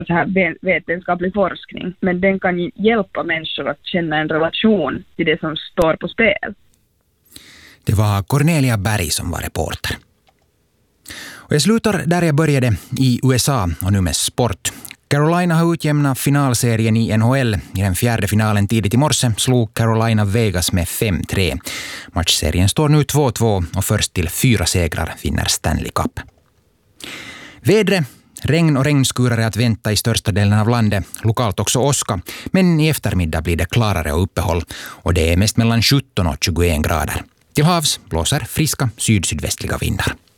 så här vetenskaplig forskning, men den kan ju hjälpa människor att känna en relation till det som står på spel. Det var Cornelia Berg som var reporter. Och jag slutar där jag började, i USA, och nu med sport. Carolina har utjämnat finalserien i NHL. I den fjärde finalen tidigt i morse slog Carolina Vegas med 5-3. Matchserien står nu 2-2 och först till 4 segrar vinner Stanley Cup. Vädret. Regn och regnskurar är att vänta i största delen av landet, lokalt också åska. Men i eftermiddag blir det klarare och uppehåll och det är mest mellan 17 och 21 grader. Till havs blåser friska syd-sydvästliga vindar.